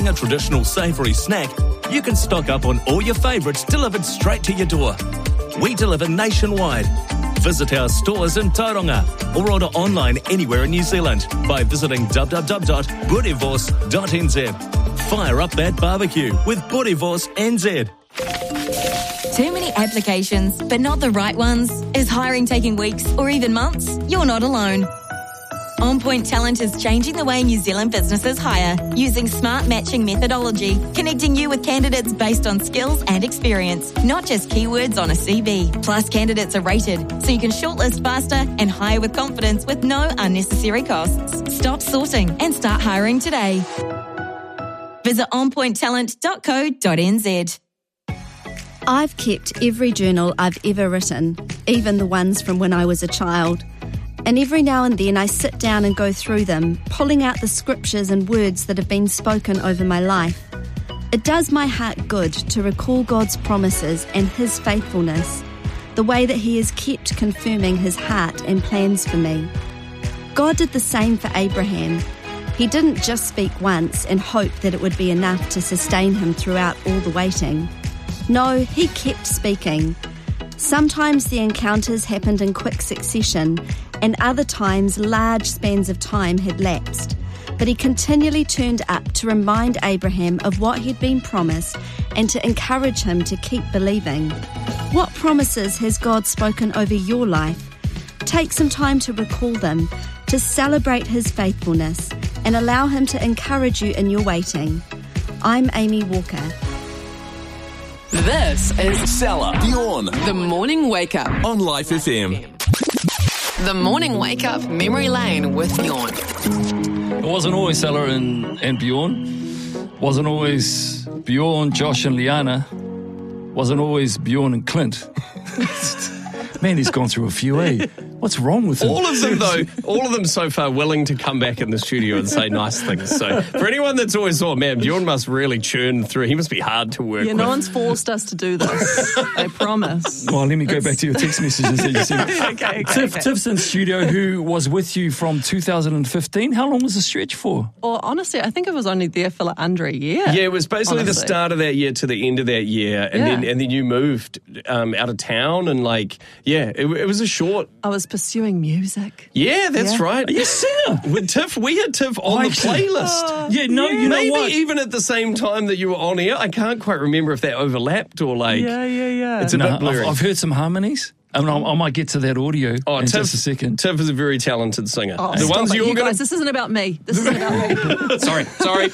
a traditional savoury snack, you can stock up on all your favourites delivered straight to your door. We deliver nationwide. Visit our stores in Tauranga or order online anywhere in New Zealand by visiting www.boerewors.nz. Fire up that barbecue with Boerewors NZ. Too many applications, but not the right ones? Is hiring taking weeks or even months? You're not alone. On Point Talent is changing the way New Zealand businesses hire, using smart matching methodology, connecting you with candidates based on skills and experience, not just keywords on a CV. Plus, candidates are rated, so you can shortlist faster and hire with confidence with no unnecessary costs. Stop sorting and start hiring today. Visit onpointtalent.co.nz. I've kept every journal I've ever written, even the ones from when I was a child. And every now and then I sit down and go through them, pulling out the scriptures and words that have been spoken over my life. It does my heart good to recall God's promises and His faithfulness, the way that He has kept confirming His heart and plans for me. God did the same for Abraham. He didn't just speak once and hope that it would be enough to sustain him throughout all the waiting. No, he kept speaking. Sometimes the encounters happened in quick succession, and other times large spans of time had lapsed. But he continually turned up to remind Abraham of what he'd been promised and to encourage him to keep believing. What promises has God spoken over your life? Take some time to recall them, to celebrate His faithfulness, and allow Him to encourage you in your waiting. I'm Amy Walker. This is Stella, Bjorn, The Morning Wake Up. on Life FM. The Morning Wake Up Memory Lane with Bjorn. It wasn't always Stella and Bjorn. Wasn't always Bjorn, Josh and Liana. Wasn't always Bjorn and Clint. Man, he's gone through a few, eh? What's wrong with him? All of them, though, all of them so far willing to come back in the studio and say nice things. So for anyone that's always thought, man, Bjorn must really churn through. He must be hard to work with. No one's forced us to do this. I promise. Well, let me go back to your text messages that you sent. Okay. Tiff's in studio, who was with you from 2015. How long was the stretch for? Or honestly, I think it was only there for like under a year. Yeah, it was basically the start of that year to the end of that year, and then you moved out of town, and it was a short. I was pursuing music. Yeah, that's right. Are you a singer? We had Tiff on the playlist. You know Maybe what? even at the same time that you were on air. I can't quite remember if that overlapped or Yeah. It's a bit blurry. I've heard some harmonies. I might get to that audio in just a second. Tiff is a very talented singer. Oh, you guys, this isn't about me. This isn't about me. Sorry.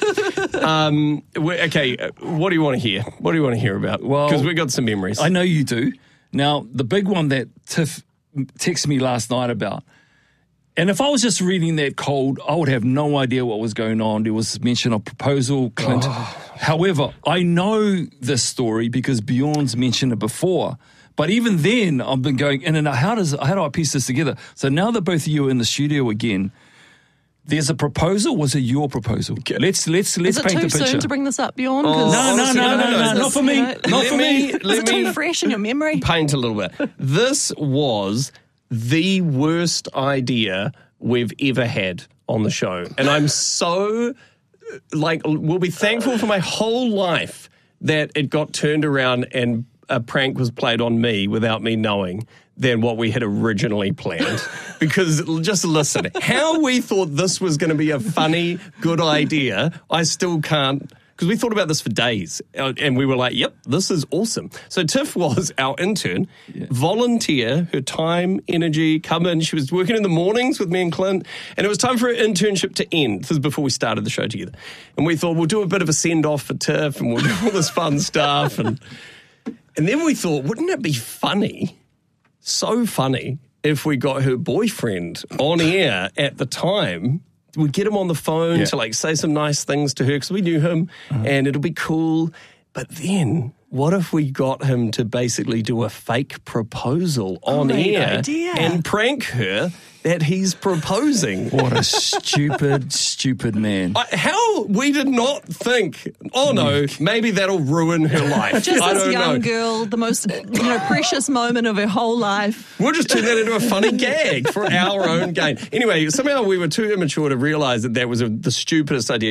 Okay, what do you want to hear? What do you want to hear about? Well, because we got some memories. I know you do. Now, the big one that Tiff texted me last night about, and if I was just reading that cold, I would have no idea what was going on. There was mention of proposal, Clint. However, I know this story because Bjorn's mentioned it before. But even then, I've been going in and out. How do I piece this together? So now that both of you are in the studio again, there's a proposal. Was it your proposal? Let's paint the picture. Is it too soon to bring this up, Bjorn? Oh, No, not for me. Not for me. Is it too fresh in your memory? Paint a little bit. This was the worst idea we've ever had on the show. And I'm so, will be thankful for my whole life that it got turned around and a prank was played on me without me knowing than what we had originally planned. Because just listen, how we thought this was going to be a funny, good idea, I still can't. Because we thought about this for days, and we were like, yep, this is awesome. So Tiff was our intern, volunteer, her time, energy, come in. She was working in the mornings with me and Clint, and it was time for her internship to end. This was before we started the show together. And we thought, we'll do a bit of a send-off for Tiff, and we'll do all this fun stuff. And then we thought, wouldn't it be funny, so funny, if we got her boyfriend on air at the time? We'd get him on the phone to say some nice things to her because we knew him and it'll be cool. But then what if we got him to basically do a fake proposal on air and prank her that he's proposing? What a stupid man. How we did not think, oh no, maybe that'll ruin her life. Just I this don't young know. girl, the most precious moment of her whole life. We'll just turn that into a funny gag for our own gain. Anyway, somehow we were too immature to realise that was the stupidest idea.